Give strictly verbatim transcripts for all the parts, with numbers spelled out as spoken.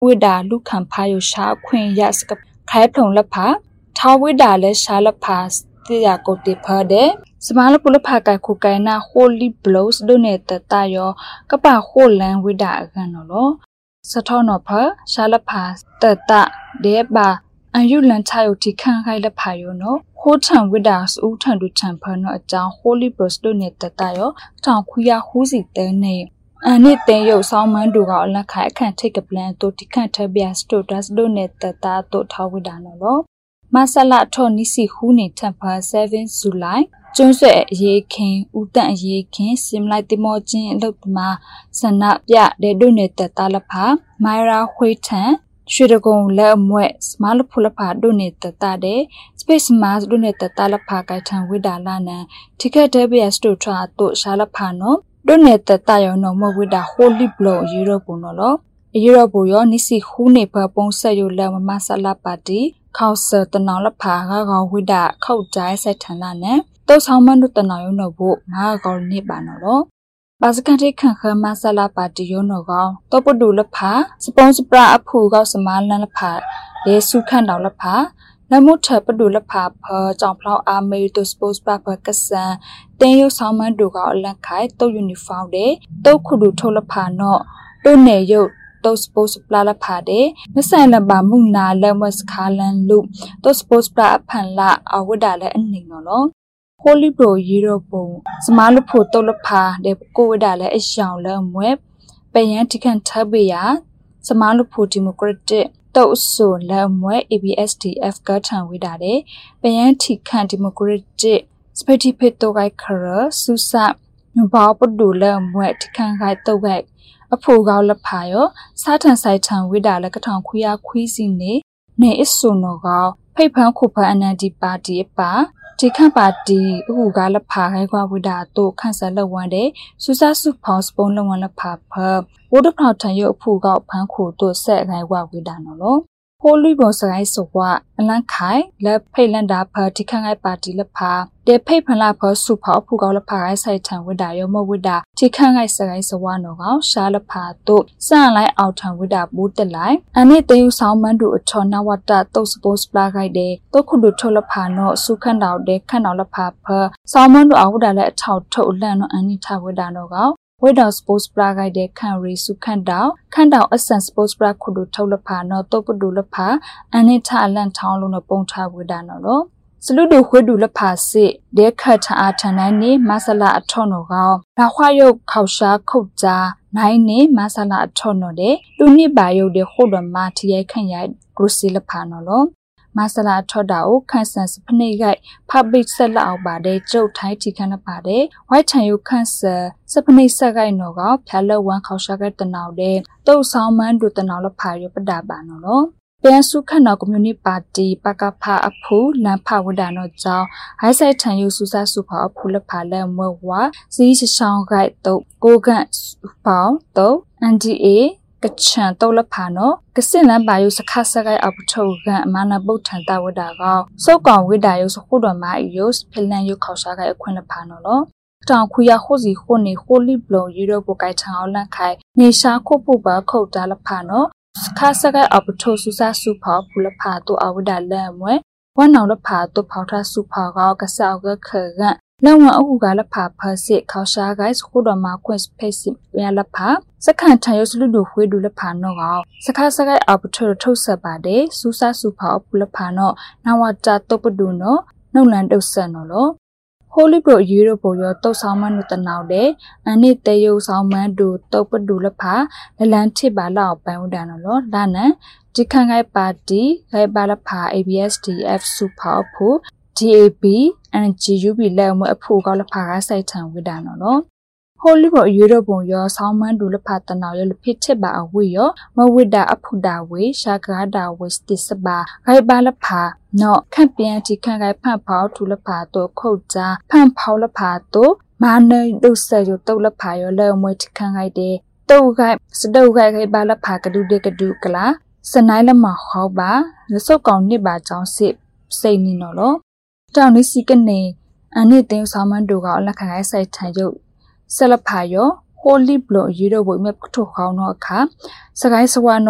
วิดาลูกขันพายุชาควินยาสกับใครพลงละพาท้าวิดาและชาละพาสติยากติเพอเดสมาลปุลพากายคุกายนาโฮลีบลูส์ดูเนตตายอกะปะโฮลันวิดากันเนาะโลสะท้อนเพอชาละพาตตะเดบาอายุลันชายอุทิคังไคละพายุเนาะโคชันวิดาสอูทันดูชันเพอเนาะอาจารย์โฮลีบลูส์ดูเนตตายอจางคุยาฮูสิเตเนอันนี้เตยอยู่ซ้อมมันดูก็ละขายขันเทกับแปลนตัวที่ขันเทเบียสตูดัสดูเนตตาตัวทาวิดาโนมาสละทอนิสิคูเนทัมพาเซเว่นจุลายจุนเสอเยคินอุตันเยคินซิมไลติโมจินลุตมาสนับยะเดดูเนตตาละพาไมราฮุยทันชุดกงและมวยสมาลพุลพาดูเนตตาเดสเปซมาสดูเนตตาละพาไกทันวิดาลานันทิกเทเบียสตูทราตัวชาละพาโนดูเนตตายอนมวิดาโฮลิบลอยูโรปุนโลยูโรปุยอนิสิคูเนพปงเซยุเลมมาสลาปาติเข้าเสตนองละพากากวิดาเข้าใจใส่ทันละเนตัวสาวมันดูตนอยนบุมากอนิบานโลบาสกันที่ขังเคมาสลาปาติโยนกอตัวปดูละพาสปอนสปราอภูกอสมาลันละพาเดสุขันดาวละพาและมุดเธอปดูละพาเพอจองพลาวอาเมริตัวสปอสปราเพอกษันเตยสาวมันดูก็ลังขายตัวยูนิฟอร์มเดตัวขุดูโทละพาเนาะตัวเนยตัวสปอสปราละพาเดไม่ใส่ละบามุงนาและมัสคาลันลูตัวสปอสปราพันละเอาวดาและอันหนึ่งเนาะโฮลิโบยูโรปงสมาลุพูตัวละพาเดโกวดาและไอชาวและมวยไปยังที่คันทับเบียสมาลุพูดิโมแครติกตัวส่วนและมวย เอ บี เอส ที เอฟ ก็ทางวิดาเดไปยังที่คันดิโมแครติกสเปติเพตัวไกคาร์สุสะนุบาวปดูและมวยที่คันไกตัวไกอภูกาลพายอสาทันไซทางวิดาและกระทางคุยาคุยสิเนในอิสุโนกาไพ่พังขุพาอนันติปาติปาที่ข้าปาติอภูกาลพาให้กว่าวิดาโตขันสารวันเดสุสาสุพาวสปอนละวันละพาเพอวุฒิพาวทันยอภูกาพังขู่ตัวแสกให้กว่าวิดานโลโฮลิบอสไกสว่าอลังขายและไพ่ลันดาเพอที่ข้างไอปาติละพาเดไพ่พันลาเพอสุพาวภูกาลพาให้ใส่ทางวิดายอมวิดาที่ข้างไอสไกสว่าโนกาชาละพาโตสร้างไลเอาทางวิดาบูตไลอันนี้เตยุสาวมันดูอชอนวัตโตสปอสปลาไกเดโตคุดูโทละพาโนสุขันดาวเดขันดาวละพาเพอสาวมันดูเอาวิดาและเท่าโทแลนอันนี้ทางวิดาโนกาเวดาสปอร์ตปลาไกเดคันรีสุขันดาวขันดาวอสันสปอร์ตปลาคุดูเท่าละพานอโตปดูละพาอันนี้ท่าลันทาวลงนปงทาเวดานอโลสลุดูคุดูละพาสิเดคัทอาทันนันนี้มาสลาอัทโนกาวลาควายกเขาชาขุจานายนี้มาสลาอัทโนเดลุนี่บายกเดโคดมาที่ยัยขันยัยกรุสิละพานอโลมาสลาทอดาวคันสันสพเนไกพับบิกสละเอาบาเดเจ้าไทยที่คันบาเดไว้ชันยุคันสสพเนสไกโนกาพลาวันเขาชาไกตนาวเดโตสาวมันดูตนาวละพายปดาบานโลเป็นสุขันเอาคอมมิวนิปาร์ตี้ปากาพาอภูลันพาวดานอเจ้าให้ใส่ชันยุสุสาสุภาอภูละพาเลเมื่อว่าซีชชาวไกโตโกกันเปาโตอันดีเอกชันโตละพาโนกสินลันบายุสคาสไกอับโชกันมานาบุทันตาวดากาโซกองวิดายุสขุดมาอิยุสเพลันยุเขาชาไกอควนละพาโนโลจางคุยาโคสีโคเนโคลิบลยูโรโปไกทางเอาลันไคเนชาโคปุบะเข้าตาละพาโนสคาสไกอับโชสุซาสุภาภูละพาตัวอาวดาเลมวยวันนาวละพาตัวพาวทาสุภากากษาวกะเคกันแล้ววันอูกาละพาเพอเสเขาชาไกสขุดมาควนสเปซิเวละพาสขันทายสลุดูหวยดูละพานอกเอาสคาสไกอับโชทุสบาเดสุซาสุภาภูละพานอนาวจาตปดูโนนลันดุสนโลโฮลิโบยูโรโปยโตสาวมันนุตนาวเดอันนี้เตยสาวมันดูตปดูละพาและลันทิบาลาอไปอุดานโลดานะจิคังไกปาติไกบาละพา เอ บี เอส ที เอฟ สุภาภู ดี เอ บี and จี ยู บี และมอภูกาละพาใส่ทางวิดานโลโฮลิโบยูโรโปยสาวมันดูละพาตนาวอยลพิเทบาอวิยมวิดาอภูดาเวชากาดาเวสติสบาไกบาละพาเนาะขันเปียนที่ขันไกพันเผาทุละพาตัวเข้าจาพันเผาละพาตัวมาเนยดูเสยตัวละพายเลมวยที่ขันไกเดตัวไกสะดูไกไกบาละพากระดูเดกระดูกละสนายละหมาเขาบาและโซกองนี่บาจองสิบเซนิโนโลเจ้านิสิกันเนอันนี้เต็มสามันดูก็ละขันไกใส่ทายอยู่สลับพายโฮลิบลยูโรบวยเมปทุกเขาเนาะค่ะสกายสวานเนาะ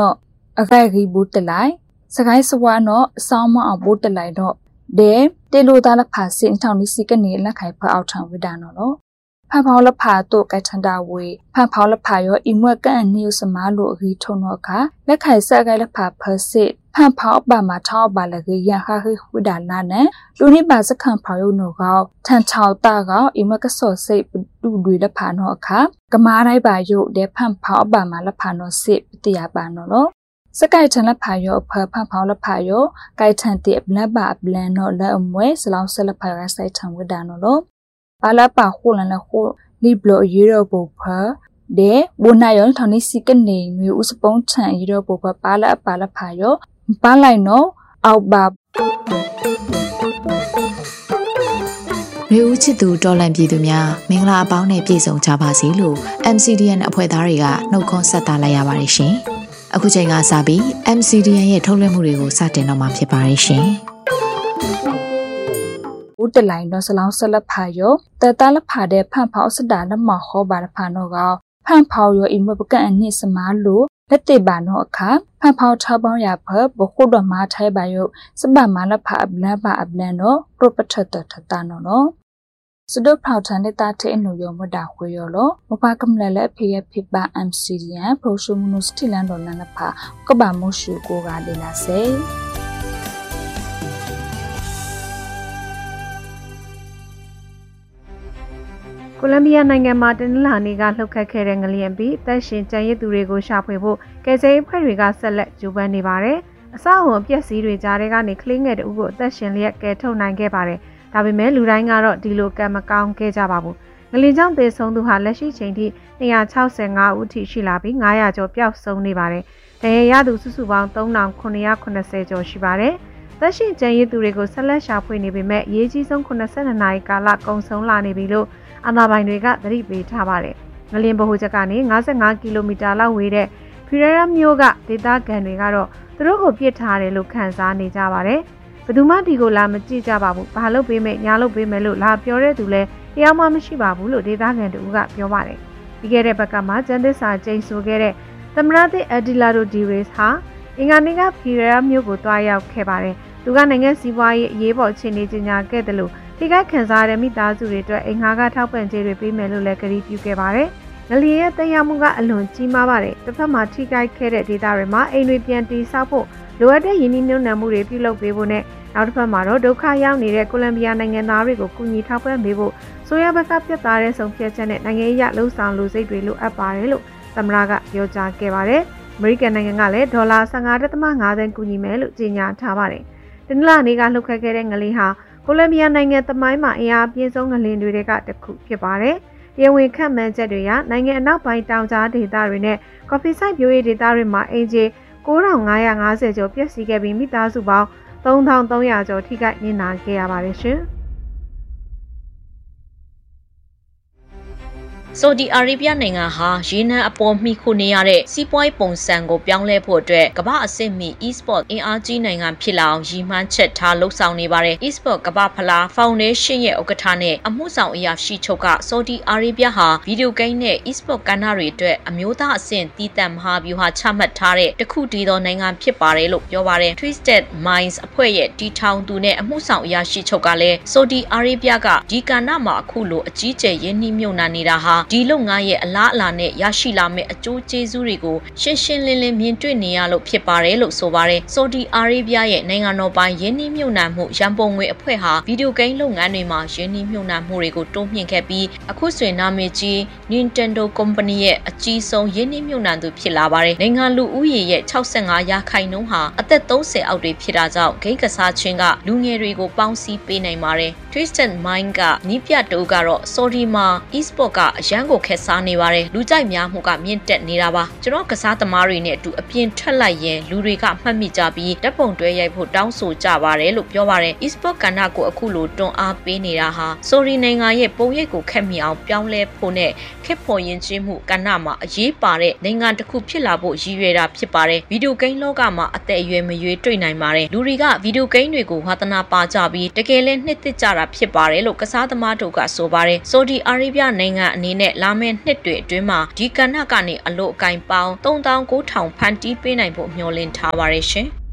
အခိုင်ရီဘူးတလိုက်စကိုင်းစဝါနော်စောင်းမအောင်ဘူးတလိုက်တော့ဒဲတေလိုသားလက်ဖာစင်ထောင်နီစီကနေလက်ခိုင်ဖအောက်ထောင်ဝိဒါနော်လို့ဖန်ဖောင်းလက်ဖာတို့ကချန်တာဝေဖန်ဖောင်းလက်ဖာရောအီမွက်ကန်နီယစမားလို့အကြီးထုံတော့ခါလက်ခိုင်ဆက်ကိုင်းလက်ဖာဖစစ်ဖန်ဖောင်းပါမှာထောက်ပါလကေရခါခိဝိဒါနာနဲ့လူနိပါစခန်ဖောင်းရုံတော့ကောထန်ချောက်တာကအီမွက်ကဆော့စိတ်တူတွေလက်ဖာနော်အခါကမားတိုင်းပါရုပ်တဲ့ဖန်ဖောင်းပါမှာလက်ဖာနော်စစ်ပတိယပါနော်လို့စကိုက်ထန်လက်ဖာရောဖဖန်ဖောင်းလက်ဖာရောကိုက်ထန်တဲ့ဘလပါဘလန်နော်လက်အမွဲစလောင်းဆက်လက်ဖာရဆိုင်ထံဝိဒါနော်လို့ပါလာပါခိုးလန်လက်ခိုးလီဘလိုယူရိုပိုဖာဒေဘိုနာယောထောင်းနီစီကနေငွေဥစပုံးထန်ယူရိုပိုဖာပါလာပါလာဖာယောပါလိုက်နော်အောက်ပါရေဦးချစ်သူတော်လန်ပြည်သူများမင်္ဂလာအပေါင်းနဲ့ပြည့်စုံကြပါစေလို့ အမ် စီ ဒီ အန် အဖွဲ့သားတွေကနှုတ်ခွန်းဆက်တာလိုက်ရပါတယ်ရှင်အခုချိန်ကစပြီး အမ် စီ ဒီ အန် ရဲ့ထုတ်လွှင့်မှုတွေကိုစတင်တော့မှာဖြစ်ပါတယ်ရှင်ဦးတလိုင်းတော့စလောင်းဆက်လက်ဖာယောတတလက်ဖာတဲ့ဖန်ဖောက်စတာလက်မဟောပါဖာနောကဖန်ဖောက်ယောအီမပကန်အနစ်စမားလို့လက်တေပါနောအခါဖန်ဖောက်ထောက်ပေါင်းရဖဘခုတော်မာထိုင်ပါယောစပမာလက်ဖာအပလန်ပါအပလန်တော့ပရပထတထတာနော်နော်စဒုဖောက်ထန်တဲ့တာတဲ့အနုယောမတာခွေယောလို့မပါကမလလက်ဖေရဖေပါ အမ် စီ ဒီ အန် ပရိုရှိုမနုစတီလန်တော်နနဖာကဘာမိုရှူကိုကလေလာစေကိုလံဘီယာနိုင်ငံမှာတနင်္လာနေ့ကလှုပ်ခတ်ခဲ့တဲ့ငလျင်ပြီးတပ်ရှင်ကြံရည်သူတွေကိုရှာဖွေဖို့ကယ်ဆယ်ရေးဖွဲ့တွေကဆက်လက်ကြိုးပမ်းနေပါတယ်။အဆောက်အုံအပျက်စီးတွေကြားထဲကနေကလေးငယ်တဦးကိုအသက်ရှင်လျက်ကယ်ထုတ်နိုင်ခဲ့ပါတယ်။ဒါပေမဲ့လူတိုင်းကတော့ဒီလိုကံမကောင်းခဲ့ကြပါဘူး။ငလျင်ကြောင့်သေဆုံးသူဟာလက်ရှိချိန်ထိ၂၆၅ဦးထိရှိလာပြီး၅ရာကျော်ပျောက်ဆုံးနေပါတယ်။ဒဏ်ရာရသူစုစုပေါင်း၃ထောင်၇ရာ၇ဆယ်ကျော်ရှိပါတယ်။သက်ရှင်ကြံရည်သူတွေကိုဆက်လက်ရှာဖွေနေပေမဲ့အရေးကြီးဆုံး၈၂နာရီကာလကုန်ဆုံးလာနေပြီလို့အာဏာပိုင်တွေကသတိပေးထားပါတယ်။ငလျင်ဗဟိုချက်ကနေ၅၅ကီလိုမီတာလောက်ဝေးတဲ့ဖီရရမြို့ကဒေသခံတွေကတော့သူတို့ကိုပြစ်ထားတယ်လို့ခန့်စားနေကြပါတယ်။ဘယ်သူမှဒီကိုလာမကြည့်ကြပါဘူး။ဘာလို့ပေးမယ်ညာလို့ပေးမယ်လို့လာပြောတဲ့သူလည်းတရားမှမရှိပါဘူးလို့ဒေသခံတို့ကပြောပါတယ်။ပြီးခဲ့တဲ့ဘက်ကမှကျန်းသစ္စာကျိန်ဆိုခဲ့တဲ့သမရသစ်အဒီလာဒိုဒီရေစ်ဟာအင်္ဂါနေ့ကဖီရရမြို့ကိုတွားရောက်ခဲ့ပါတယ်။သူကနိုင်ငံစီးပွားရေးအရေးပေါ်အခြေအနေကြီးညာခဲ့တယ်လို့ထိခိုက်ခံစားရတဲ့မိသားစုတွေအတွက်အိမ်ငါးကထောက်ပံ့ကြေးတွေပေးမယ်လို့လည်းကတိပြုခဲ့ပါတယ်။ငလျင်ရဲ့တရားမှုကအလွန်ကြီးမားပါတယ်။တစ်ဖက်မှာထိခိုက်ခဲ့တဲ့ဒေသတွေမှာအိမ်တွေပြန်တည်ဆောက်ဖို့လိုအပ်တဲ့ရင်းနှီးမြှုပ်နှံမှုတွေပြုလုပ်ပေးဖို့နဲ့နောက်တစ်ဖက်မှာတော့ဒုက္ခရောက်နေတဲ့ကိုလံဘီယာနိုင်ငံသားတွေကိုကူညီထောက်ပံ့ပေးဖို့ဆိုရဘက်ကပြတ်သားတဲ့ဆုံးဖြတ်ချက်နဲ့နိုင်ငံရေးလှုပ်ဆောင်လူစိတ်တွေလိုအပ်ပါတယ်လို့သမ္မတကပြောကြားခဲ့ပါတယ်။အမေရိကန်နိုင်ငံကလည်းဒေါ်လာ၁၅.၅ သန်းကူညီမယ်လို့ကြေညာထားပါတယ်။တနင်္လာနေ့ကလှုပ်ခတ်ခဲ့တဲ့ငလျင်ဟာကိုလံဘီယာနိုင်ငံသမိုင်းမှာအင်အားပြင်းဆုံးငလျင်တွေကတစ်ခုဖြစ်ပါတယ်။ရေဝင်ခန့်မှန်းချက်တွေရနိုင်ငံအနောက်ပိုင်းတောင်ကြားဒေသတွေနဲ့ကော်ဖီစိုက်ပျိုးရေးဒေသတွေမှာအင်ဂျီ၉ထောင်၅ရာ၅ဆယ်ကျော်ပျက်စီးခဲ့ပြီးမိသားစုပေါင်း၃ထောင်၃ရာကျော်ထိခိုက်နစ်နာခဲ့ရပါတယ်ရှင်။ဆော်ဒီအာရေဗျနိုင်ငံဟာရေနံအပေါ်မှီခိုနေရတဲ့စီးပွားရေးပုံစံကိုပြောင်းလဲဖို့အတွက်ကမ္ဘာအဆင့်မီ e-sport အင်အားကြီးနိုင်ငံဖြစ်လာအောင်ရည်မှန်းချက်ထားလှုပ်ဆောင်နေပါတယ်။ e-sport ကမ္ဘာဖလားဖောင်ဒေးရှင်းရဲ့ဥက္ကဋ္ဌနဲ့အမှုဆောင်အရာရှိချုပ်ကဆော်ဒီအာရေဗျဟာဗီဒီယိုဂိမ်းနဲ့ e-sport ကဏ္ဍတွေအတွက်အမျိုးသားအဆင့်တည်တံ့မဟာဗျူဟာချမှတ်ထားတဲ့တခုတည်းသောနိုင်ငံဖြစ်ပါတယ်လို့ပြောပါတယ်။ Twisted Minds အဖွဲ့ရဲ့တီထောင်သူနဲ့အမှုဆောင်အရာရှိချုပ်ကလည်းဆော်ဒီအာရေဗျကဒီကဏ္ဍမှာအခုလိုအကြီးကျယ်ရင်းနှီးမြှုပ်နှံနေတာဟာဒီလုပ်ငန်းရဲ့အလားအလာနဲ့ရရှိလာမယ့်အကျိုးကျေးဇူးတွေကိုရှင်းရှင်းလင်းလင်းမြင်တွေ့နေရလို့ဖြစ်ပါတယ်လို့ဆိုပါတယ်။ဆော်ဒီအာရေဗျရဲ့နိုင်ငံတော်ပိုင်ယင်းနှိမ့်မြုံနှံမှုရန်ပုံငွေအဖွဲ့ဟာဗီဒီယိုဂိမ်းလုပ်ငန်းတွေမှာယင်းနှိမ့်မြုံနှံမှုတွေကိုတိုးမြှင့်ခဲ့ပြီးအခုဆိုရင်နာမည်ကြီး Nintendo Company ရဲ့အကြီးဆုံးယင်းနှိမ့်မြုံနှံသူဖြစ်လာပါတယ်။နိုင်ငံလူဦးရေရဲ့၆၅ရာခိုင်နှုန်းဟာအသက်၃၀အောက်တွေဖြစ်တာကြောင့်ဂိမ်းကစားခြင်းကလူငယ်တွေကိုပေါင်းစည်းပေးနိုင်ပါတယ်။ Twisted Mind ကနီးပြတူကတော့ဆော်ဒီမှာ e-sport ကအရန်ကိုခက်စားနေပါတယ်လူကြိုက်များမှုကမြင့်တက်နေတာပါကျွန်တော်ကစားသမားတွေနဲ့အတူအပြင်ထွက်လိုက်ရင်လူတွေကမှတ်မိကြပြီးဓာတ်ပုံတွဲရိုက်ဖို့တောင်းဆိုကြပါတယ်လို့ပြောပါတယ် e-sport ကဏ္ဍကိုအခုလိုတွန်းအားပေးနေတာဟာဆိုရီနိုင်ငံရဲ့ပုံရိပ်ကိုခက်မိအောင်ပြောင်းလဲဖို့နဲ့ခက်ဖို့ရင်ချင်းမှုကဏ္ဍမှာအရေးပါတဲ့နိုင်ငံတစ်ခုဖြစ်လာဖို့ရည်ရွယ်တာဖြစ်ပါတယ်ဗီဒီယိုဂိမ်းလောကမှာအသက်အရွယ်မရွေးတွေ့နိုင်ပါတယ်လူတွေကဗီဒီယိုဂိမ်းတွေကိုဝါသနာပါကြပြီးတကယ်လဲနှစ်သက်ကြတာဖြစ်ပါတယ်လို့ကစားသမားတို့ကဆိုပါတယ်ဆော်ဒီအာရေဗျနိုင်ငံအနေနဲ့လာမယ့်နှစ်တွေအတွင်းမှာဒီကဏ္ဍကနေအလို့အကင်ပေါင်းသုံးသောင်းကိုးထောင်ဖန်တီးပေးနိုင်ဖို့မျှော်လင့်ထားပါတယ်ရှင်။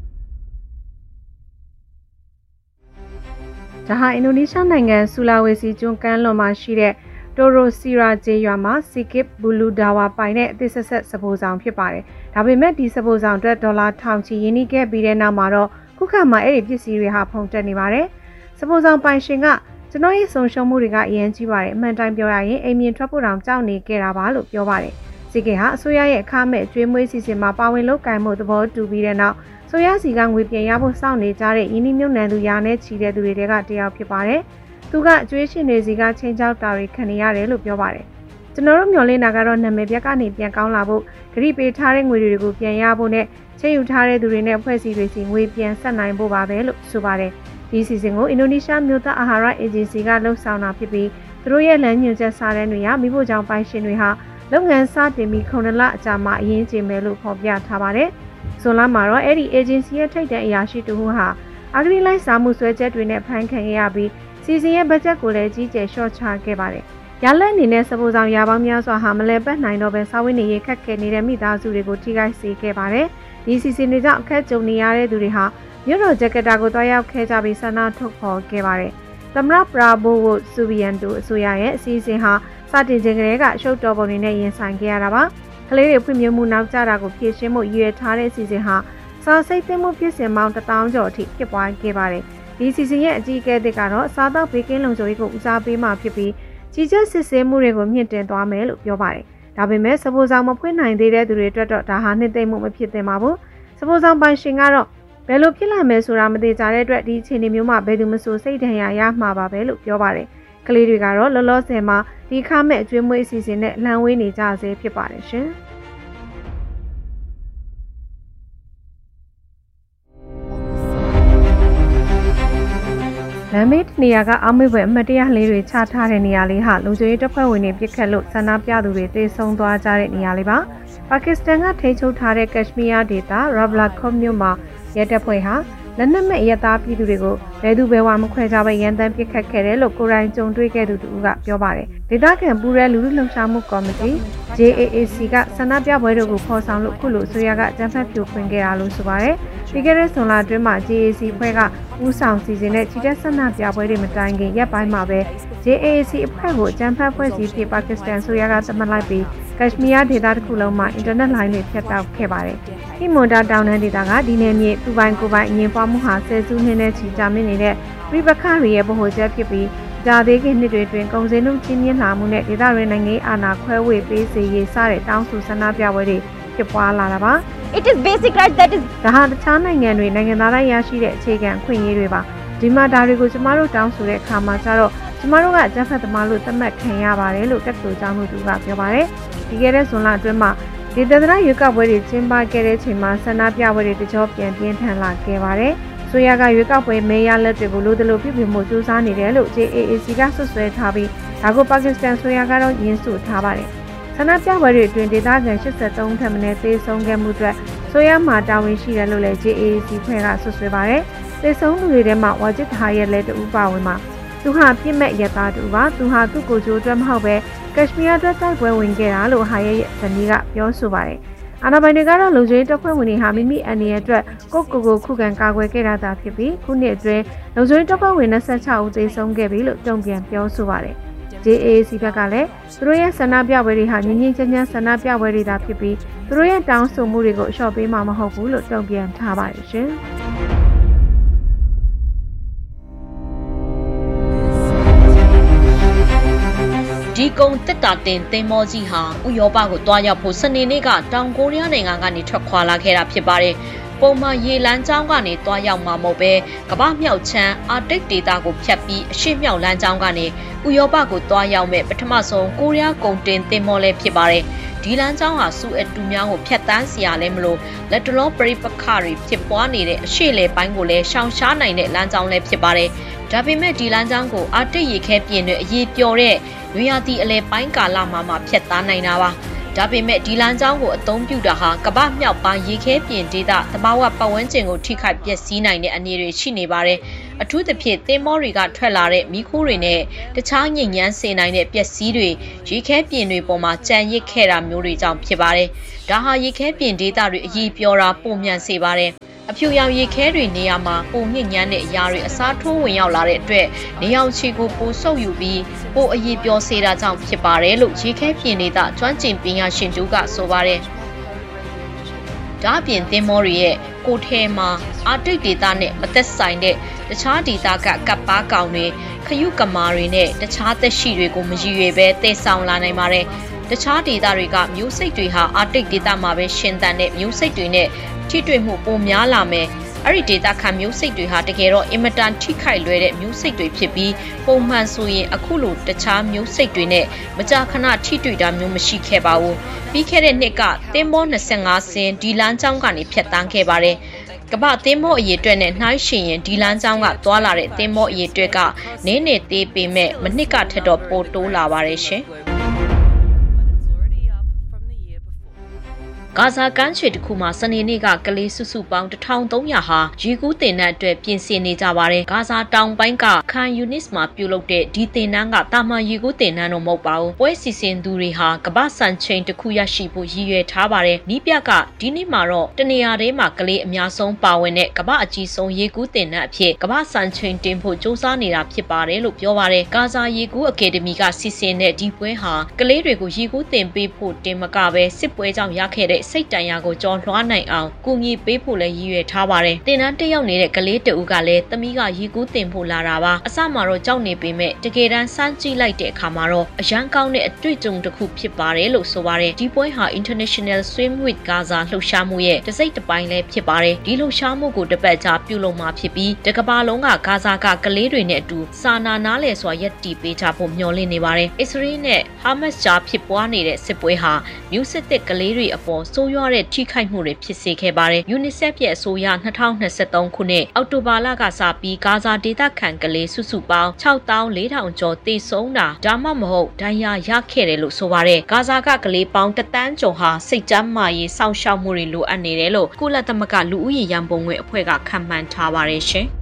ဒါဟာအင်ဒိုနီးရှားနိုင်ငံဆူလာဝေစီကျွန်းကမ်းလွန်မှာရှိတဲ့တိုရိုစီရာဂျေရွာမှာစီကစ်ဘူလူဒါဝါပိုင်တဲ့အသစ်ဆက်ဆက်စပိုးဆောင်ဖြစ်ပါတယ်။ဒါပေမဲ့ဒီစပိုးဆောင်အတွက်ဒေါ်လာထောင်ချီရင်းနှီးခဲ့ပြီးတဲ့နောက်မှာတော့ခုခါမှာအဲ့ဒီပစ္စည်းတွေဟာဖုန်တက်နေပါတယ်။စပိုးဆောင်ပိုင်ရှင်ကကျွန်တော်ရဲ့ဆုံးရှုံးမှုတွေကအရင်ကြီးပါတယ်။အမှန်တိုင်းပြောရရင်အိမ်မြင်ထွက်ဖို့တောင်ကြောက်နေခဲ့တာပါလို့ပြောပါတယ်။စီကစ်ဟာအစိုးရရဲ့အခမဲ့ကျွေးမွေးစီစဉ်မှာပါဝင်လုပ်ကိုင်မှုသဘောတူပြီးတဲ့နောက်ဆိုရစီကငွေပြန်ရဖို့စောင့်နေကြတဲ့ယင်းနှမြုံနှံသူရာနဲ့ချီတဲ့သူတွေကတယောက်ဖြစ်ပါတယ်။သူကအကျွေးရှင်တွေစီကချင်းချောက်တာတွေခံနေရတယ်လို့ပြောပါတယ်။ကျွန်တော်တို့မျှော်လင့်တာကတော့နာမည်ပြက်ကနေပြန်ကောင်းလာဖို့ဂရိပေးထားတဲ့ငွေတွေကိုပြန်ရဖို့နဲ့ချိန်ယူထားတဲ့သူတွေနဲ့အဖွဲ့အစည်းတွေစီငွေပြန်ဆက်နိုင်ဖို့ပါပဲလို့ဆိုပါတယ်။ဒီစီစဉ်ကိုအင်ဒိုနီးရှားမြို့သားအာဟာရအေဂျင်စီကလှုပ်ဆောင်တာဖြစ်ပြီးသူတို့ရဲ့လမ်းညွှန်ချက်စာတမ်းတွေဟာမိဖို့ကြောင့်ပိုင်ရှင်တွေဟာလုပ်ငန်းစတင်ပြီးခုနှစ်လအကြာမှာအရင်ကျင်းမယ်လို့ဖော်ပြထားပါတယ်။ဇွန်လမှာတော့အဲ့ဒီ agency ရဲ့ထိပ်တန်းအရာရှိတူဟူဟာအဂရိလိုက်စာမှုဆွဲချက်တွေနဲ့ဖမ်းခံရပြီးစီစဉ်ရဲ့ဘတ်ဂျက်ကိုလည်းကြီးကျယ်လျှော့ချခဲ့ပါတယ်။ရလက်အနေနဲ့စပိုးဆောင်ရာပေါင်းများစွာဟာမလဲပတ်နိုင်တော့ပဲစာဝတ်နေရေးခက်ခဲနေတဲ့မိသားစုတွေကိုထိခိုက်စေခဲ့ပါတယ်။ဒီစီစဉ်တွေကြောင့်အခက်ကြုံနေရတဲ့သူတွေဟာမြို့တော်ဂျကာတာကိုတွားရောက်ခဲ့ကြပြီးဆန္ဒထုတ်ဖော်ခဲ့ပါတယ်။သမ္မတပရာဘိုဝိုဆူဗီယန်တိုအစိုးရရဲ့အစီအစဉ်ဟာစတင်ခြင်းကလေးကရှုပ်တော်ပုံတွေနဲ့ရင်ဆိုင်ခဲ့ရတာပါ။ကလေးတွေဖွံ့ဖြိုးမှုနောက်ကျတာကိုဖြည့်ရှင်းဖို့ရည်ရွယ်ထားတဲ့အစီအစဉ်ဟာစာစိတ်သိမ်းမှုဖြစ်စဉ်ပေါင်းတစ်သောင်းကျော်အထိဖြစ်ပွားခဲ့ပါတယ်။ဒီစီစဉ်ရဲ့အကြီးအကဲတွေကတော့စားသောက်ဘေးကင်းလုံခြုံရေးကိုဦးစားပေးမှဖြစ်ပြီးကြီးကျယ်စစ်ဆေးမှုတွေကိုမြင့်တင်သွားမယ်လို့ပြောပါတယ်။ဒါပေမဲ့စပိုးဆောင်မဖွင့်နိုင်သေးတဲ့သူတွေအတွက်တော့ဒါဟာနှစ်သိမ့်မှုမဖြစ်သင့်ပါဘူး။စပိုးဆောင်ပိုင်ရှင်ကတော့ဘယ်လိုဖြစ်လာမယ်ဆိုတာမသိကြတဲ့အတွက်ဒီအခြေအနေမျိုးမှာဘယ်သူမှဆိုစိတ်ဒဏ်ရာရမှာပါပဲလို့ပြောပါတယ်။ကလေးတွေကတော့လောလောဆယ်မှာဒီခါမဲ့အကျွေးမွေးအစီအစဉ်နဲ့လှမ်းဝေးနေကြဆဲဖြစ်ပါတယ်ရှင်။လမ်းမေးနေရာကအောက်မေ့ပွဲအမှတ်တရလေးတွေချထားတဲ့နေရာလေးဟာလူကြီးတပ်ဖွဲ့ဝင်တွေပြစ်ခတ်လို့ဆန္ဒပြသူတွေတေဆုံးသွားကြတဲ့နေရာလေးပါပါကစ္စတန်ကထိန်းချုပ်ထားတဲ့ကက်ရှ်မီးယားဒေသရာဘလာခွန်မြို့မှာရဲတပ်ဖွဲ့ဟာလက်နက်မဲ့ရဲသားပြည်သူတွေကိုဘယ်သူဘယ်ဝါမခွဲခြားပဲရန်တမ်းပစ်ခတ်ခဲ့တယ်လို့ကိုယ်တိုင်ကြုံတွေ့ခဲ့သူတူကပြောပါတယ်ဒေသခံပူရဲလူလူလှုပ်ရှားမှုကော်မတီ J A A C ကဆန္ဒပြပွဲတို့ကိုဖော်ဆောင်လို့ခုလိုအစိုးရကအကြမ်းဖက်ဖြိုခွင်းခဲ့တာလို့ဆိုပါတယ်ပြီးခဲ့တဲ့ဇွန်လအတွင်းမှာ J A A C ဖွဲ့ကဦးဆောင်စီစဉ်တဲ့ချီတက်ဆန္ဒပြပွဲတွေမတိုင်ခင်ရက်ပိုင်းမှာပဲ J A A C အဖွဲ့ကိုအကြမ်းဖက်ဖွဲ့စည်းပြီးပါကစ္စတန်ဆိုရကသတ်မှတ်လိုက်ပြီးကက်ရှ်မီးယားဒေသတစ်ခုလုံးမှာအင်တာနက်လိုင်းတွေဖြတ်တောက်ခဲ့ပါတယ်။ဟီမွန်တာတောင်တန်းဒေသကဒီနယ်မြေသူပိုင်ကိုပိုင်အငြင်းပွားမှုဟာဆယ်စုနှစ်နဲ့ချီကြာမြင့်နေတဲ့ပြည်ပခါတွေရဲ့ဗဟိုချက်ဖြစ်ပြီးကြာသေးခင်နှစ်တွေတွင်ကုန်စည်နှုန်းကြီးမြင့်လာမှုနဲ့ဒေသရင်းနိုင်ငံအာဏာခွဲဝေပေးစေရေးစတဲ့တောင်းဆိုဆန္ဒပြပွဲတွေဖြစ်ပွားလာတာပါ။ It is basic right that is ဒါဟာတခြားနိုင်ငံတွေနိုင်ငံသားတိုင်းရရှိတဲ့အခြေခံအခွင့်အရေးတွေပါ။ဒီမှာဒါတွေကိုကျမတို့တောင်းဆိုတဲ့အခါမှာကျတော့ကျမတို့ကအကြမ်းဖက်သမားလို့သတ်မှတ်ခံရပါတယ်လို့တက်တူကျောင်းသူကပြောပါတယ်။ဒီကဲတဲ့ဇွန်လအတွင်းမှာဒေသနာရွေးကောက်ပွဲတွေကျင်းပခဲ့တဲ့အချိန်မှာဆန္ဒပြပွဲတွေတကြောပြန်ပြင်းထန်လာခဲ့ပါတယ်။ဆိုရကရွေးကောက်ပွဲမဲရလက်တွေကိုလိုသလိုပြပြမှုစူးစမ်းနေတယ်လို့ J A A C ကဆွဆွဲထားပြီးဒါကိုပါကစ္စတန်ဆိုရကတော့ညှင်းဆိုထားပါတယ်။ဆန္ဒပြပွဲတွေအတွင်းဒေသခံ၈၃ထက်မနည်းသေဆုံးခဲ့မှုအတွက်ဆိုရမှာတာဝန်ရှိတယ်လို့လည်း J A A C ဖွဲ့ကဆွဆွဲပါတယ်။သေဆုံးသူတွေထဲမှာဝါဂျစ်ဟာရဲ့လက်တူပါဝင်မှာသူဟာပြစ်မဲ့ရသားတူပါသူဟာသူ့ကိုယ်ကျိုးအတွက်မဟုတ်ပဲကက်ရှ်မီးယားအတွက်တိုက်ပွဲဝင်ခဲ့တာလို့ဟာရဲ့ဇနီးကပြောဆိုပါတယ်။အာဏာပိုင်တွေကတော့လူကြီးတပ်ဖွဲ့ဝင်တွေဟာမိမိအန်ဒီရဲ့အတွက်ကိုကိုကိုခုခံကာကွယ်ခဲ့တာသာဖြစ်ပြီးခုနှစ်အတွင်းလူကြီးတပ်ဖွဲ့ဝင်၂၆ဦးသေဆုံးခဲ့ပြီလို့တုံ့ပြန်ပြောဆိုပါတယ်။ J A A C ဘက်ကလည်းသူတို့ရဲ့ဆန္ဒပြပွဲတွေဟာငြင်းငြင်းချမ်းချမ်းဆန္ဒပြပွဲတွေသာဖြစ်ပြီးသူတို့ရဲ့တောင်းဆိုမှုတွေကိုအလျှော့ပေးမှာမဟုတ်ဘူးလို့တုံ့ပြန်ထားပါတယ်ရှင်။ဒီကုံတက်တာတင်သင်္ဘောကြီးဟာဥရောပကိုတွားရောက်ဖို့စနေနေ့ကတောင်ကိုရီးယားနိုင်ငံကနေထွက်ခွာလာခဲ့တာဖြစ်ပါတယ်။ပုံမှန်ရေလမ်းကြောင်းကနေတွားရောက်မှာမဟုတ်ပဲကမ္ဘာမြောက်ချမ်းအာတိတ်ဒေသကိုဖြတ်ပြီးအရှေ့မြောက်လမ်းကြောင်းကနေဥရောပကိုတွားရောက်မဲ့ပထမဆုံးကိုရီးယားကုန်တင်သင်္ဘောလည်းဖြစ်ပါတယ်။ဒီလမ်းကြောင်းဟာစူအက်တူများကိုဖြတ်တန်းစီရလဲမလို့လက်တလောပရိပခတွေဖြစ်ပွားနေတဲ့အရှေ့လေပိုင်းကိုလည်းရှောင်ရှားနိုင်တဲ့လမ်းကြောင်းလည်းဖြစ်ပါတယ်။ဒါပေမဲ့ဒီလမ်းကြောင်းကိုအာတိတ်ရေခဲပြင်တွေအရေးပျော်တဲ့ရွေရာသီအလဲပိုင်းကာလမှာမှဖြတ်သားနိုင်တာပါဒါပေမဲ့ဒီလမ်းကြောင်းကိုအသုံးပြုတာဟာကမ္ဘာမြောက်ပိုင်းရေခဲပြင်ဒေသသဘာဝပတ်ဝန်းကျင်ကိုထိခိုက်ပျက်စီးနိုင်တဲ့အနေတွေရှိနေပါတယ်အထူးသဖြင့်သင်္ဘောတွေကထွက်လာတဲ့မီးခိုးတွေနဲ့တခြားညဉ့်ညမ်းစေနိုင်တဲ့ပျက်စီးတွေရေခဲပြင်တွေပေါ်မှာကြံရစ်ခဲ့တာမျိုးတွေကြောင့်ဖြစ်ပါတယ်။ဒါဟာရေခဲပြင်ဒေသတွေအကြီးပြောတာပုံမြန်စေပါတယ်။အဖြူရောင်ရေခဲတွေနေရာမှာပုံညဉ့်ညမ်းတဲ့အရာတွေအစားထိုးဝင်ရောက်လာတဲ့အတွက်နေအောင်ချီကိုပိုဆုပ်ယူပြီးပိုအကြီးပြောစေတာကြောင့်ဖြစ်ပါတယ်လို့ရေခဲပြင်ဒေသကျွမ်းကျင်ပညာရှင်တို့ကဆိုပါတယ်။ဒါအပြင်သင်္ဘောတွေရဲ့ကိုထဲမှာအာတိတ်ဒေသနဲ့မသက်ဆိုင်တဲ့တခြားဒေသကကပ်ပါကောင်တွေခရုကမာတွေနဲ့တခြားသက်ရှိတွေကိုမရည်ရွယ်ပဲတည်ဆောင်လာနိုင်ပါတယ်။တခြားဒေသတွေကမျိုးစိတ်တွေဟာအာတိတ်ဒေသမှာပဲရှင်သန်တဲ့မျိုးစိတ်တွေနဲ့ထိတွေ့မှုပိုများလာမယ်။အဲ့ဒီဒေသခံမျိုးစိတ်တွေဟာတကယ်တော့အင်မတန်ထိခိုက်လွယ်တဲ့မျိုးစိတ်တွေဖြစ်ပြီးပုံမှန်ဆိုရင်အခုလိုတခြားမျိုးစိတ်တွေနဲ့မကြာခဏထိတွေ့တာမျိုးမရှိခဲ့ပါဘူး။ပြီးခဲ့တဲ့နှစ်ကသင်္ဘောနှစ်ဆယ့်ငါးစင်းဒီလမ်းကြောင်းကနေဖြတ်တန်းခဲ့ပါတယ်။ကမ္ဘာသင်္ဘောအရေအတွက်နဲ့နှိုင်းယှဉ်ရင်ဒီလမ်းကြောင်းကသွားလာတဲ့သင်္ဘောအရေအတွက်ကနည်းနည်းသေးပေမဲ့မနှစ်ကထက်တော့ပိုတိုးလာပါတယ်ရှင်။ဂါဇာကမ်းခြေတစ်ခုမှာစနေနေ့ကကလေးစုစုပေါင်းတစ်ထောင်သုံးရာဟာရေကူးတင်တဲ့အတွက်ပြင်ဆင်နေကြပါတယ်။ဂါဇာတောင်ပိုင်းကခန်ယူနစ်မှာပြုလုပ်တဲ့ဒီတင်နန်းကတာမန်ရေကူးတင်နန်းတော့မဟုတ်ပါဘူး။ပွဲစီစဉ်သူတွေဟာကမ္ဘာစံချိန်တစ်ခုရရှိဖို့ရည်ရွယ်ထားပါတယ်။နီးပြကဒီနေ့မှာတော့တနေရာထဲမှာကလေးအများဆုံးပါဝင်တဲ့ကမ္ဘာအကြီးဆုံးရေကူးတင်နန်းအဖြစ်ကမ္ဘာစံချိန်တင်ဖို့စ조사နေတာဖြစ်ပါတယ်လို့ပြောပါတယ်။ဂါဇာရေကူးအကယ်ဒမီကစီစဉ်တဲ့ဒီပွဲဟာကလေးတွေကိုရေကူးတင်ပေးဖို့တင်မကပဲစစ်ပွဲကြောင့်ရခဲ့တဲ့စိတ်တန်ရာကိုကြော်လွှားနိုင်အောင်ကူညီပေးဖို့လည်းရည်ရွယ်ထားပါတယ်။တင်နန်းတက်ရောက်နေတဲ့ကလေးတဦးကလည်းသမီးကရေကူးတင်ဖို့လာတာပါ။အစမှာတော့ကြောက်နေပေမဲ့တကယ်တမ်းစမ်းကြည့်လိုက်တဲ့အခါမှာတော့အရန်ကောင်းတဲ့အတွေ့အကြုံတစ်ခုဖြစ်ပါတယ်လို့ဆိုပါတယ်။ဒီပွဲဟာ International Swim with Gaza လှုပ်ရှားမှုရဲ့တစ်စိတ်တစ်ပိုင်းလည်းဖြစ်ပါတယ်။ဒီလှုပ်ရှားမှုကိုတစ်ပတ်ကြာပြုလုပ်မှာဖြစ်ပြီးတကမ္ဘာလုံးကဂါဇာကကလေးတွေနဲ့အတူစာနာနားလည်စွာရပ်တည်ပေးကြဖို့မျှော်လင့်နေပါတယ်။အစ္စရေးနဲ့ဟာမတ်စ်ကြားဖြစ်ပွားနေတဲ့စစ်ပွဲဟာမျိုးစစ်သစ်ကလေးတွေအပေါ်ဆိုးရွားတဲ့ထိခိုက်မှုတွေဖြစ်စေခဲ့ပါတယ်။ UNICEF ရဲ့အဆိုအရ၂၀၂၃ခုနှစ်အောက်တိုဘာလကစပြီးဂါဇာဒေသခံကလေးစုစုပေါင်းခြောက်သောင်းလေးထောင်ကျော်သေဆုံးတာဒါမှမဟုတ်ဒဏ်ရာရခဲ့တယ်လို့ဆိုပါတယ်။ဂါဇာကကလေးပေါင်းတစ်သန်းကျော်ဟာစိတ်ကျန်းမာရေးစောင့်ရှောက်မှုတွေလိုအပ်နေတယ်လို့ကုလသမဂ္ဂလူဦးရေရန်ပုံငွေအဖွဲ့ကခန့်မှန်းထားပါတယ်ရှင်။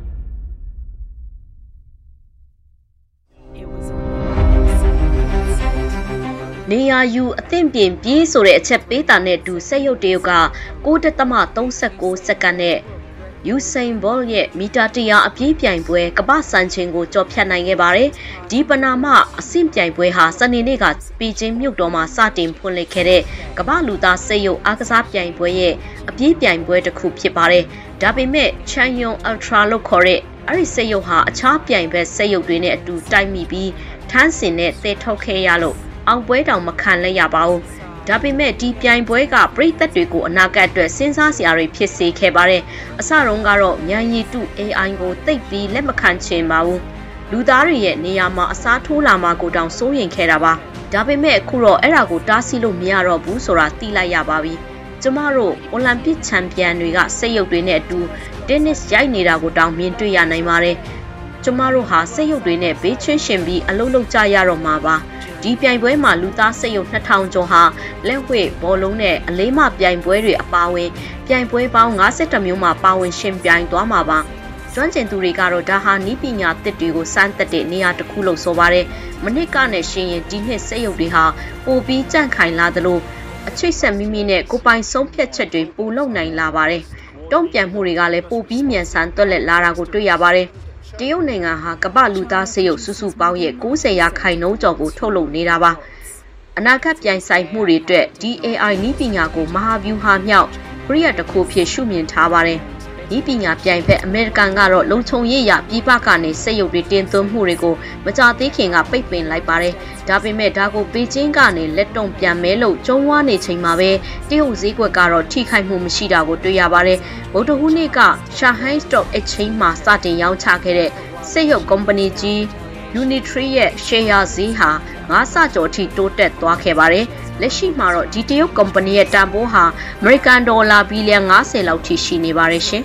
နေရာယူအသင့်ပြင်ပြေးဆိုတဲ့အချက်ပေးတာနဲ့တူစက်ရုပ်တရုတ်က၉.၃၉စက္ကန့်နဲ့ယူစိန်ဘောလ်ရဲ့မီတာတရာအပြေးပြိုင်ပွဲကမ္ဘာစံချိန်ကိုကျော်ဖြတ်နိုင်ခဲ့ပါတယ်။ဒီပနာမအဆင့်ပြိုင်ပွဲဟာစနေနေ့ကပီကျင်းမြို့တော်မှာစတင်ဖွင့်လှစ်ခဲ့တဲ့ကမ္ဘာလူသားစက်ရုပ်အားကစားပြိုင်ပွဲရဲ့အပြေးပြိုင်ပွဲတစ်ခုဖြစ်ပါတယ်။ဒါပေမဲ့ချန်ယွန်အယ်ထရာလို့ခေါ်တဲ့အဲ့ဒီစက်ရုပ်ဟာအခြားပြိုင်ပွဲစက်ရုပ်တွေနဲ့အတူတိုက်မိပြီးထန်းစင်နဲ့သဲထုတ်ခဲ့ရလို့အောင်ပွဲတောင်မခံလဲရပါဘူး။ဒါပေမဲ့ဒီပြိုင်ပွဲကပရိသတ်တွေကိုအနာဂတ်အတွက်စဉ်းစားစရာတွေဖြစ်စေခဲ့ပါတယ်။အစတုန်းကတော့ဉာဏ်ရည်တု A I ကိုသိပ်ပြီးလက်မခံချင်ပါဘူး။လူသားတွေရဲ့နေရာမှာအစားထိုးလာမှကိုတောင်စိုးရိမ်ခဲ့တာပါ။ဒါပေမဲ့အခုတော့အဲ့ဒါကိုတားဆီးလို့မရတော့ဘူးဆိုတာသိလိုက်ရပါပြီ။ကျမတို့အိုလံပစ်ချန်ပီယံတွေကစက်ရုပ်တွေနဲ့အတူတင်းနစ်ရိုက်နေတာကိုတောင်မြင်တွေ့ရနိုင်ပါတယ်။ကျမတို့ဟာစက်ရုပ်တွေနဲ့ဘေးချင်းရှင်ပြီးအလုပ်လုပ်ကြရတော့မှာပါ။ဒီပြိုင်ပွဲမှာလူသားစက်ရုပ်နှစ်ထောင်ကျော်ဟာလက်ဝှေ့ဘောလုံးနဲ့အလေးမပြိုင်ပွဲတွေအပါအဝင်ပြိုင်ပွဲပေါင်း၅၁မျိုးမှာပါဝင်ရှင်ပြိုင်သွားမှာပါကျွမ်းကျင်သူတွေကတော့ဒါဟာနည်းပညာသစ်တွေကိုစမ်းသပ်တဲ့နေရာတစ်ခုလို့ဆိုပါတယ်မနစ်ကနဲ့ရှင်ရင်ဒီနှစ်စက်ရုပ်တွေဟာပိုပြီးကြန့်ခိုင်လာသလိုအချိတ်ဆက်မိမိနဲ့ကိုပိုင်ဆုံးဖြတ်ချက်တွေပိုလုပ်နိုင်လာပါတယ်တုံ့ပြန်မှုတွေကလည်းပိုပြီးမြန်ဆန်တွက်လက်လာတာကိုတွေ့ရပါတယ်တရုတ်နိုင်ငံဟာကမ္ဘာလူသားစက်ရုပ်စုစုပေါင်းရဲ့၉၀ရာခိုင်နှုန်းကျော်ကိုထုတ်လုပ်နေတာပါအနာဂတ်ပြိုင်ဆိုင်မှုတွေအတွက် ဒီ A I နည်းပညာကိုမဟာဗျူဟာမြောက်ပရိယာတစ်ခုဖြစ်ရှုမြင်ထားပါတယ်နည်းပညာပြိုင်ဖက်အမေရိကန်ကတော့လုံခြုံရေးရပြည်ပကနေစက်ရုပ်တွေတင်သွင်းမှုတွေကိုမကြသေးခင်ကပိတ်ပင်လိုက်ပါတယ်ဒါပေမဲ့ဒါကိုပေကျင်းကနေလက်တုံပြန်မဲလို့ကျုံဝါနေချိန်မှာပဲတရုတ်ဈေးကွက်ကတော့ထိခိုက်မှုမရှိတာကိုတွေ့ရပါတယ်ဗုဒ္ဓဟူးနေ့က Shanghai Stock Exchange မှာစတင်ရောင်းချခဲ့တဲ့စက်ရုပ်ကုမ္ပဏီကြီး Unitree ရဲ့ share ဈေးဟာငါးဆကျော်ထိတိုးတက်သွားခဲ့ပါတယ်လက်ရှိမှာတော့ဒီတရုတ်ကုမ္ပဏီရဲ့တန်ဖိုးဟာအမေရိကန်ဒေါ်လာဘီလီယံ၅၀လောက်ထိရှိနေပါတယ်ရှင်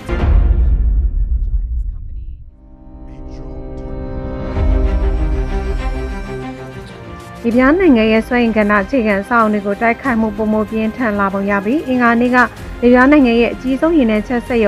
ဒီပြားနိုင်ငံရဲ့စွမ်းအင်ကဏ္ဍအခြေခံအဆောက်အအုံတွေကိုတိုက်ခိုက်မှုပုံမပြင်းထန်လာပုံရပြီးအင်္ဂါနေ့ကဒီပြားနိုင်ငံရဲ့အကြီးဆုံးရင်းနှီးချက်ဆက်ရုံ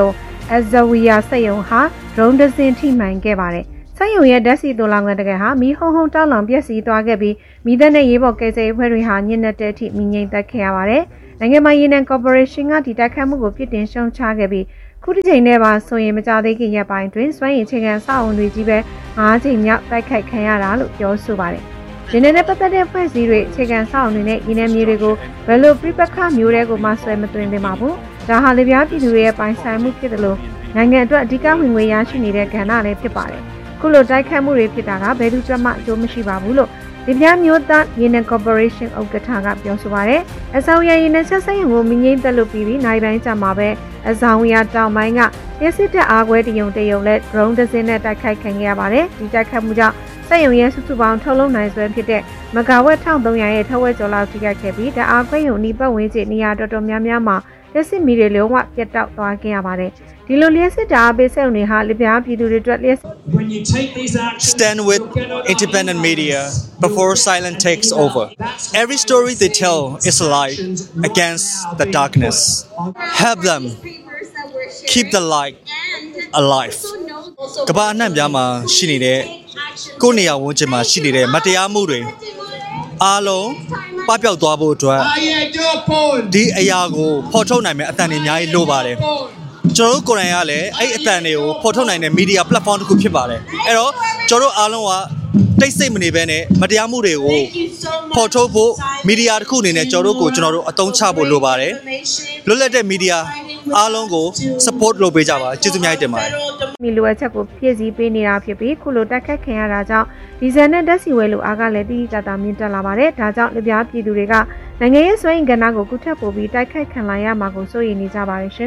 Azawiya စက်ရုံဟာဒရုန်းတစ်စင်းထိမှန်ခဲ့ပါတယ်။စက်ရုံရဲ့ဓာတ်ဆီသိုလှောင်ကန်တကယ်ဟာမီးဟုံးဟုံးတောက်လောင်ပျက်စီးသွားခဲ့ပြီးမီးသတ်နဲ့ရေးပေါ်ကယ်ဆယ်ရေးအဖွဲ့တွေဟာညစ်နက်တဲ့အထိမီးငြိမ်သက်ခဲ့ရပါတယ်။နိုင်ငံပိုင်ရေနံကော်ပိုရေးရှင်းကဒီတိုက်ခတ်မှုကိုပြစ်တင်ရှုံချခဲ့ပြီးခုတစ်ချိန်နဲ့ပါဆိုရင်မကြသေးခင်ရက်ပိုင်းတွင်စွမ်းရည်အခြေခံအဆောက်အအုံတွေကြီးပဲ၅ချိန်မြောက်တိုက်ခိုက်ခံရတာလို့ပြောဆိုပါတယ်။ရေနံနဲ့ပတ်သက်တဲ့ဖွဲ့စည်းတွေအခြေခံအဆောက်အအုံတွေနဲ့ရေနံမြေတွေကိုဘယ်လိုပြပခမျိုးတွေကိုမှဆွဲမသွင်းသင့်ပါဘူး။ဒါဟာလေပြားပြည်သူတွေရဲ့ပိုင်ဆိုင်မှုဖြစ်တယ်လို့နိုင်ငံအတွက်အဓိကဝင်ငွေရရှိနေတဲ့ကဏ္ဍလည်းဖြစ်ပါတယ်။ခုလိုတိုက်ခတ်မှုတွေဖြစ်တာကဘယ်သူကြမှအကျိုးမရှိပါဘူးလို့ဒီပြမျိုးသားရေနံကော်ပိုရေးရှင်းဥက္ကဋ္ဌကပြောဆိုပါရယ်အဆောင်ရရေနံချက်ဆိုင်ရုံကိုမငိမ့်သက်လို့ပြီးပြီးနိုင်ပိုင်းကြာမှာပဲအဆောင်ရတောင်ပိုင်းကရစစ်တပ်အားကွဲတယုံတယုံနဲ့ drone တစ်စင်းနဲ့တိုက်ခိုက်ခံခဲ့ရပါတယ်ဒီတိုက်ခိုက်မှုကြောင့်စက်ရုံရဲ့စုစုပေါင်းထုတ်လုပ်နိုင်စွမ်းဖြစ်တဲ့မဂါဝက်တစ်ထောင်သုံးရာရဲ့ထက်ဝက်ကျော်လောက်ထိခိုက်ခဲ့ပြီးဓာတ်အားခွဲရုံဤပတ်ဝန်းကျင်နေရာတော်တော်များများမှာလက်စစ်မီတွေလုံးဝပြတ်တောက်သွားခဲ့ရပါတယ်ဒီလိုလျှက်စစ်တာအပေးစက်ုံတွေဟာလေပြားပြည်သူတွေအတွက်လျှက် Stand with independent media before silence takes over. Every story they tell is a light against the darkness. Help them keep the light alive. ကမ္ဘာအနှံ့ပြားမှာရှိနေတဲ့ကိုယ်နေရာဝန်းကျင်မှာရှိနေတဲ့မတရားမှုတွေအားလုံးပပျောက်သွားဖို့အတွက်ဒီအရာကိုဖော်ထုတ်နိုင်မယ့်အသံတွေအများကြီးလိုပါတယ်ကျွန်တော်တို့ကိုယ်တိုင်ကလည်းအဲ့အသံတွေကိုဖော်ထုတ်နိုင်တဲ့ media platform တစ်ခုဖြစ်ပါတယ်အဲ့တော့ကျွန်တော်တို့အားလုံးကတိတ်ဆိတ်မနေဘဲနဲ့မတရားမှုတွေကိုဖော်ထုတ်ဖို့ media တစ်ခုအနေနဲ့ကျွန်တော်တို့ကိုကျွန်တော်တို့အသုံးချဖို့လိုပါတယ်လွတ်လပ်တဲ့ media အားလုံးကို support လုပ်ပေးကြပါကျေးဇူးများတင်ပါတယ်မီလိုအပ်ချက်ကိုဖြည့်ဆည်းပေးနေတာဖြစ်ပြီးခုလိုတက်ခတ်ခံရတာကြောင့်ဒီဇယ်နဲ့ဓာတ်ဆီဝဲလိုအားကလည်းတိတိကျကျမြင့်တက်လာပါတယ်ဒါကြောင့်လေပြားပြည်သူတွေကနိုင်ငံရေးစွမ်းရည်ကဏ္ဍကိုကုထက်ပို့ပြီးတိုက်ခိုက်ခံလာရမှာကိုစိုးရိမ်နေကြပါတယ်ရှင်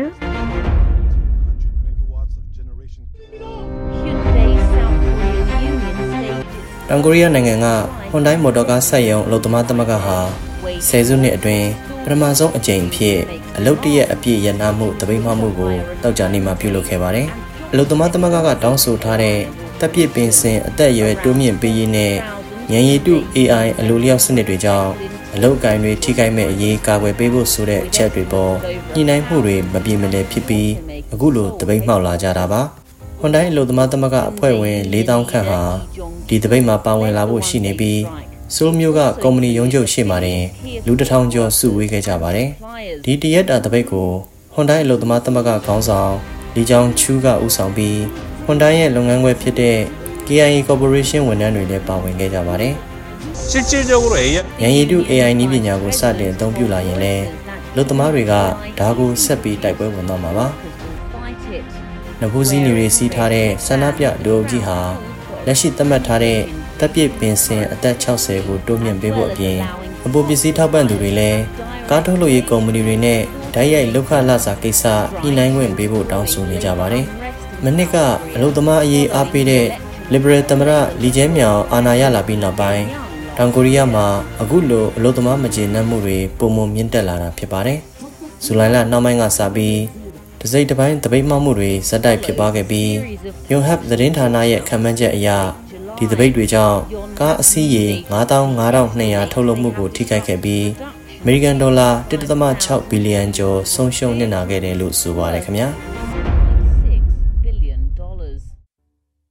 တောင်ကိုရီးယားနိုင်ငံကဟွန်ဒိုင်းမော်တော်ကားစက်ရုံအလုပ်သမားသမဂ္ဂဟာဆယ်စုနှစ်အတွင်းပထမဆုံးအကြိမ်အဖြစ်အလုပ်တရက်အပြည့်ရနာမှုတပိတ်မှမှုကိုတောက်ကြနေမှာပြုလုပ်ခဲ့ပါတယ်။အလုပ်သမားသမဂ္ဂကတောင်းဆိုထားတဲ့တပ်ပစ်ပင်စင်အသက်အရွယ်တိုးမြင့်ပေးရေးနဲ့ဉာဏ်ရည်တု အေးအိုင် အလိုလျောက်စနစ်တွေကြောင့်အလုပ်အကိုင်တွေထိခိုက်မဲ့အရေးကာကွယ်ပေးဖို့ဆိုတဲ့အချက်တွေပေါ်ညှိနှိုင်းမှုတွေမပြေမလည်ဖြစ်ပြီးအခုလိုတပိတ်မှောက်လာကြတာပါ။ဟွန်ဒိုင်းအလုပ်သမားသမဂ္ဂအဖွဲ့ဝင်၄သောင်းခန့်ဟာဒီတပိတ်မှာပါဝင်လာဖို့ရှိနေပြီးဆိုးမျိုးကကုမ္ပဏီရုံးချုပ်ရှေ့မှာတင်လူတစ်ထောင်ကျော်စုဝေးခဲ့ကြပါတယ်။ဒီတရက်တာတပိတ်ကိုဟွန်ဒိုင်းအလုပ်သမားသမဂ္ဂခေါင်းဆောင်လီချောင်ချူးကဦးဆောင်ပြီးဟွန်ဒိုင်းရဲ့လုပ်ငန်းခွဲဖြစ်တဲ့ ကေ အိုင် အေ Corporation ဝန်ထမ်းတွေလည်းပါဝင်ခဲ့ကြပါတယ်။ရှင်းရှင်းပြောလို့ရရန်ရည်တု အေ အိုင် နည်းပညာကိုစတင်အသုံးပြုလာရင်လည်းလုပ်သမားတွေကဒါကိုဆက်ပြီးတိုက်ပွဲဝင်သွားမှာပါ။နဘူစီနီတွေစီးထားတဲ့ဆန္ဒပြလူအုပ်ကြီးဟာလက်ရှိသတ်မှတ်ထားတဲ့တပ်ပစ်ပင်စင်အသက်၆၀ကိုတိုးမြင့်ပေးဖို့အပြင်အပေါ်ပစ္စည်းထောက်ပံ့သူတွေလည်းကားထုတ်လုပ်ရေးကုမ္ပဏီတွေနဲ့ဓာတ်ရိုက်လောက်ခလစာကိစ္စညှိနှိုင်းခွင့်ပေးဖို့တောင်းဆိုနေကြပါတယ်။မနစ်ကအလုပ်သမားအရေးအားပေးတဲ့ Liberal သမရလီကျဲမြောင်အာဏာရလာပြီးနောက်ပိုင်းတောင်ကိုရီးယားမှာအခုလိုအလုပ်သမားမကျေနပ်မှုတွေပုံမှန်မြင့်တက်လာတာဖြစ်ပါတယ်။ဇူလိုင်လနောက်ပိုင်းကစပြီးတစိမ့်တစ်ပိုင်းတပိတ်မှောက်မှုတွေဇက်တိုက်ဖြစ်ပွားခဲ့ပြီး Yonhap သတင်းဌာနရဲ့ခန့်မှန်းချက်အရဒီတပိတ်တွေကြောင့်ကားအစီးရေ၅သောင်း၅ထောင်၂ရာထုတ်လုပ်မှုကိုထိခိုက်ခဲ့ပြီးအမေရိကန်ဒေါ်လာတစ်ဒသမ၆ဘီလီယံကျော်ဆုံးရှုံးနစ်နာခဲ့တယ်လို့ဆိုပါတယ်ခင်ဗျာ။